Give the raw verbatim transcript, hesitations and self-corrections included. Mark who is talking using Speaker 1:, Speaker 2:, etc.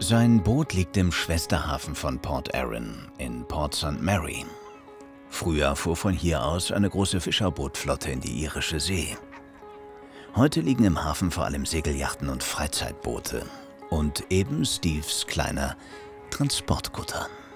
Speaker 1: Sein Boot liegt im Schwesterhafen von Port Erin in Port Saint Mary. Früher fuhr von hier aus eine große Fischerbootflotte in die irische See. Heute liegen im Hafen vor allem Segelyachten und Freizeitboote und eben Steves kleiner Transportkutter.